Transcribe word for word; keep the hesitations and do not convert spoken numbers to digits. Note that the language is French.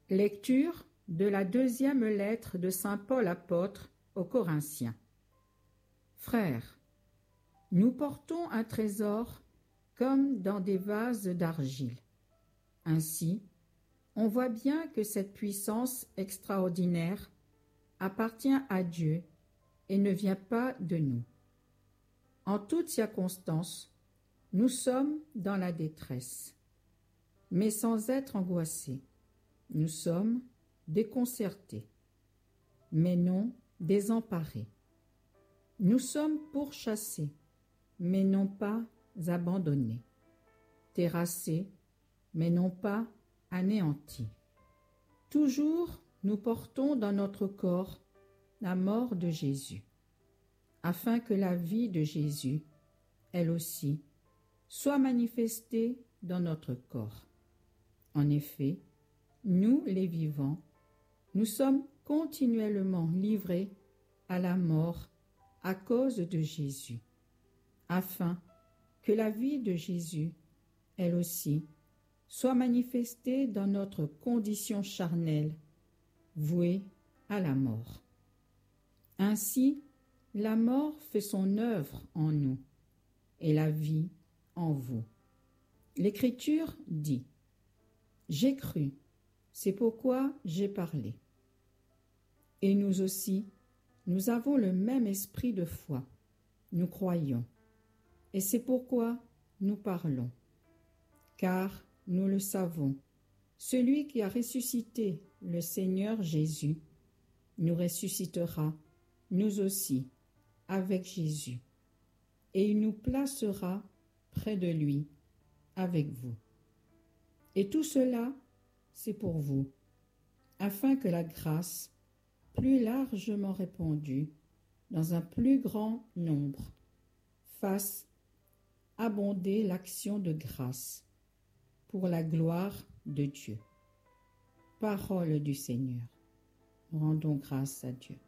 Lecture de la deuxième lettre de saint Paul apôtre aux Corinthiens. Frères, nous portons un trésor comme dans des vases d'argile. Ainsi, on voit bien que cette puissance extraordinaire appartient à Dieu et ne vient pas de nous. En toutes circonstances, nous sommes dans la détresse, mais sans être angoissés. Nous sommes déconcertés, mais non désemparés. Nous sommes pourchassés, mais non pas abandonnés. Terrassés, mais non pas anéantis. Toujours, nous portons dans notre corps la mort de Jésus, afin que la vie de Jésus, elle aussi, soit manifestée dans notre corps. En effet, nous, les vivants, nous sommes continuellement livrés à la mort à cause de Jésus, afin que la vie de Jésus, elle aussi, soit manifestée dans notre condition charnelle, vouée à la mort. Ainsi, la mort fait son œuvre en nous et la vie en vous. L'Écriture dit « J'ai cru, c'est pourquoi j'ai parlé ». Et nous aussi, nous avons le même esprit de foi. Nous croyons. Et c'est pourquoi nous parlons. Car nous le savons, celui qui a ressuscité le Seigneur Jésus nous ressuscitera, nous aussi, avec Jésus. Et il nous placera près de lui, avec vous. Et tout cela, c'est pour vous, afin que la grâce, plus largement répandue dans un plus grand nombre, fasse abonder l'action de grâce pour la gloire de Dieu. Parole du Seigneur. Rendons grâce à Dieu.